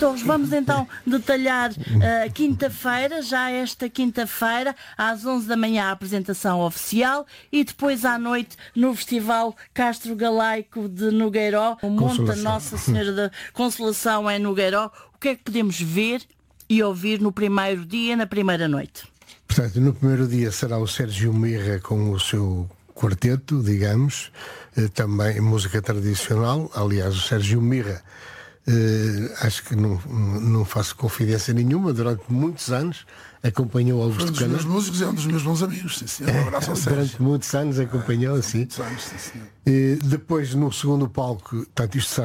Torres, vamos então detalhar quinta-feira, já esta quinta-feira, às 11 da manhã a apresentação oficial e depois à noite no Festival Castro Galaico de Nogueiró, o Monte da Nossa Senhora da Consolação em Nogueiró. O que é que podemos ver e ouvir no primeiro dia, na primeira noite? Portanto, no primeiro dia será o Sérgio Mirra com o seu quarteto, digamos, também música tradicional. Aliás, o Sérgio Mirra, acho que não faço confidência nenhuma, durante muitos anos acompanhou Alves de Cana. Um dos meus músicos, é um dos meus bons amigos, sim, senhor. Um abraço ao Sérgio. Durante muitos anos acompanhou, assim. Muitos anos, sim, senhor. Depois, no segundo palco, portanto, isto